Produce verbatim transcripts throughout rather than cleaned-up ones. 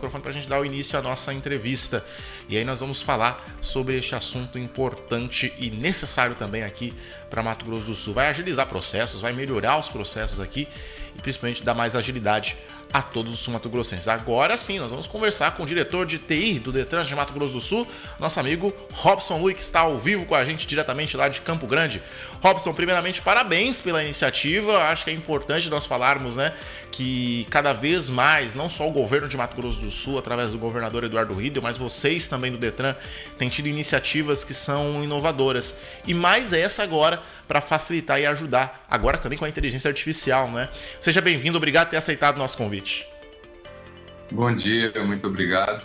microfone para a gente dar o início à nossa entrevista. E aí nós vamos falar sobre este assunto importante e necessário também aqui para Mato Grosso do Sul. Vai agilizar processos, vai melhorar os processos aqui e principalmente dar mais agilidade a todos os sul-mato-grossenses. Agora sim, nós vamos conversar com o diretor de T I do Detran de Mato Grosso do Sul, nosso amigo Robson Lui, que está ao vivo com a gente diretamente lá de Campo Grande. Robson, primeiramente, parabéns pela iniciativa. Acho que é importante nós falarmos, né, que cada vez mais, não só o governo de Mato Grosso do Sul, através do governador Eduardo Riedel, mas vocês também do Detran, têm tido iniciativas que são inovadoras. E mais essa agora, para facilitar e ajudar, agora também com a inteligência artificial, né? Seja bem-vindo, obrigado por ter aceitado o nosso convite. Bom dia, muito obrigado.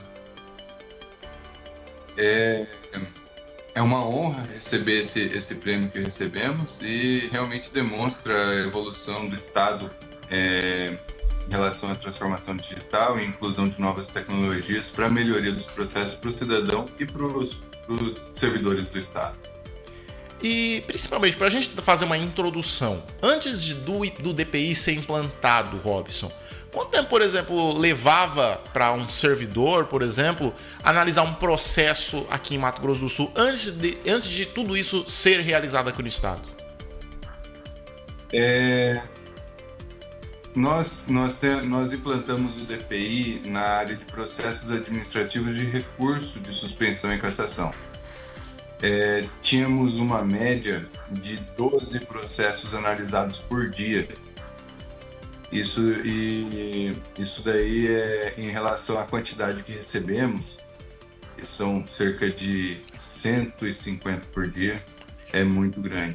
É, é uma honra receber esse, esse prêmio que recebemos e realmente demonstra a evolução do Estado é, em relação à transformação digital e inclusão de novas tecnologias para a melhoria dos processos para o cidadão e para os servidores do Estado. E, principalmente, para a gente fazer uma introdução, antes de, do, do D P I ser implantado, Robson, quanto tempo, por exemplo, levava para um servidor, por exemplo, analisar um processo aqui em Mato Grosso do Sul, antes de, antes de tudo isso ser realizado aqui no Estado? É, nós, nós, te, nós implantamos o D P I na área de processos administrativos de recurso de suspensão e cassação. É, tínhamos uma média de doze processos analisados por dia. Isso, e, isso daí é em relação à quantidade que recebemos, que são cerca de cento e cinquenta por dia, é muito grande.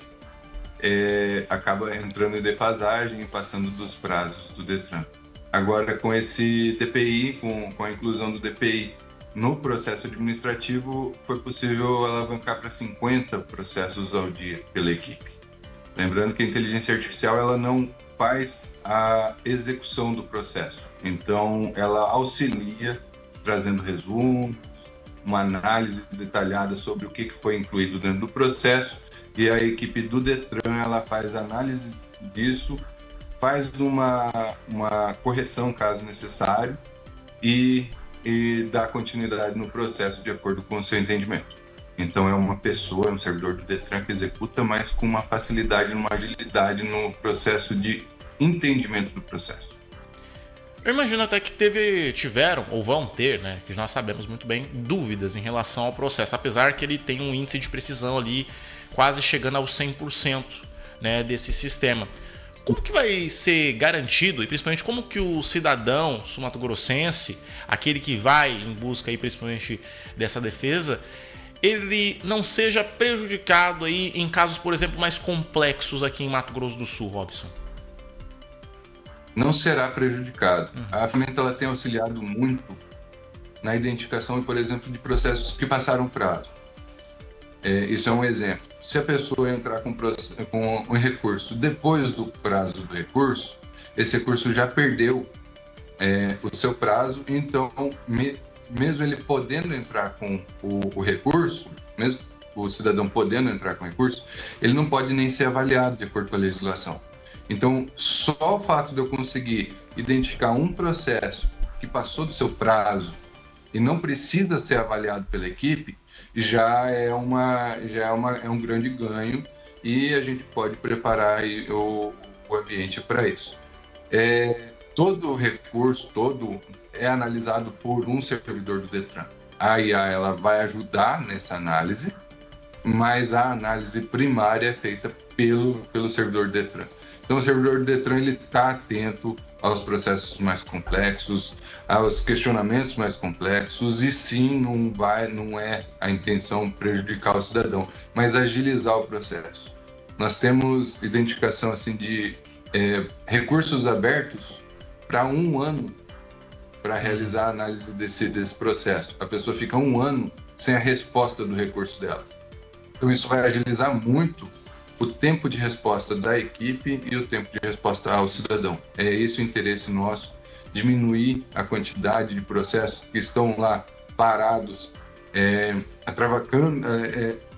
É, acaba entrando em defasagem e passando dos prazos do Detran. Agora, com esse D P I, com, com a inclusão do D P I no processo administrativo, foi possível alavancar para cinquenta processos ao dia pela equipe. Lembrando que a inteligência artificial ela não faz a execução do processo, então ela auxilia trazendo resumos, uma análise detalhada sobre o que foi incluído dentro do processo, e a equipe do Detran ela faz análise disso, faz uma, uma correção caso necessário e e dar continuidade no processo de acordo com o seu entendimento. Então é uma pessoa, é um servidor do Detran que executa, mas com uma facilidade, uma agilidade no processo de entendimento do processo. Eu imagino até que teve, tiveram, ou vão ter, né, que nós sabemos muito bem, dúvidas em relação ao processo, apesar que ele tem um índice de precisão ali quase chegando aos cem por cento, né, desse sistema. Como que vai ser garantido, e principalmente como que o cidadão sul-mato-grossense, aquele que vai em busca aí principalmente dessa defesa, ele não seja prejudicado aí em casos, por exemplo, mais complexos aqui em Mato Grosso do Sul, Robson? Não será prejudicado. Uhum. A ferramenta ela tem auxiliado muito na identificação, por exemplo, de processos que passaram prazo. É, isso é um exemplo. Se a pessoa entrar com, com um recurso depois do prazo do recurso, esse recurso já perdeu é, o seu prazo, então, me, mesmo ele podendo entrar com o, o recurso, mesmo o cidadão podendo entrar com o recurso, ele não pode nem ser avaliado de acordo com a legislação. Então, só o fato de eu conseguir identificar um processo que passou do seu prazo e não precisa ser avaliado pela equipe, já é, uma, já é, uma, é um grande ganho e a gente pode preparar aí o, o ambiente para isso. É, todo recurso, todo é analisado por um servidor do Detran. A I A ela vai ajudar nessa análise, mas a análise primária é feita pelo, pelo servidor do Detran. Então o servidor do Detran ele está atento aos processos mais complexos, aos questionamentos mais complexos, e sim, não, vai, não é a intenção prejudicar o cidadão, mas agilizar o processo. Nós temos identificação assim, de é, recursos abertos para um ano para realizar a análise desse, desse processo. A pessoa fica um ano sem a resposta do recurso dela. Então isso vai agilizar muito o tempo de resposta da equipe e o tempo de resposta ao cidadão. É esse o interesse nosso, diminuir a quantidade de processos que estão lá parados, é, atravacando, é,